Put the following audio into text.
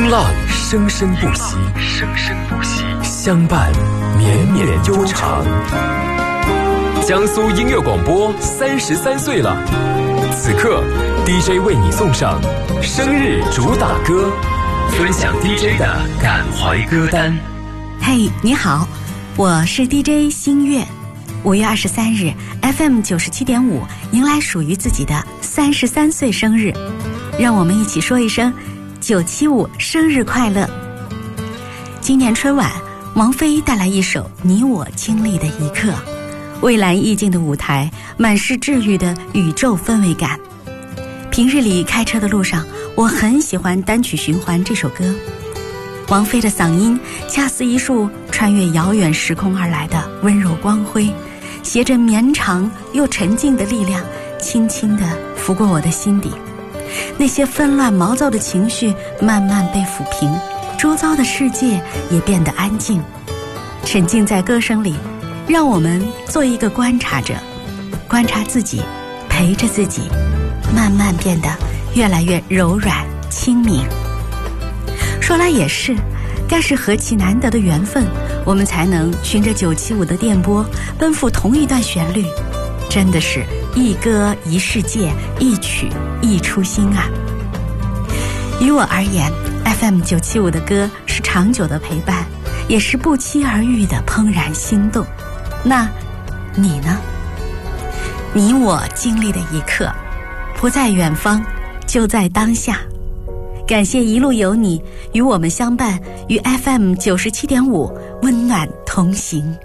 风浪生生不息，相伴绵绵悠长。江苏音乐广播33岁了，此刻 DJ 为你送上生日主打歌，分享 DJ 的感怀歌单。 嘿，你好，我是 DJ 新月。5月23日 FM 97.5迎来属于自己的33岁生日，让我们一起说一声975生日快乐。今年春晚，王菲带来一首你我经历的一刻，蔚蓝意境的舞台，满是治愈的宇宙氛围感。平日里开车的路上，我很喜欢单曲循环这首歌。王菲的嗓音恰似一束穿越遥远时空而来的温柔光辉，携着绵长又沉静的力量，轻轻地拂过我的心底。那些纷乱毛躁的情绪慢慢被抚平，周遭的世界也变得安静。沉浸在歌声里，让我们做一个观察者，观察自己，陪着自己，慢慢变得越来越柔软清明。说来也是，该是何其难得的缘分，我们才能循着975的电波奔赴同一段旋律，真的是一歌一世界，一曲一初心啊。于我而言， FM 975的歌是长久的陪伴，也是不期而遇的怦然心动。那你呢？你我经历的一刻，不在远方，就在当下。感谢一路有你与我们相伴，与 FM 97.5温暖同行。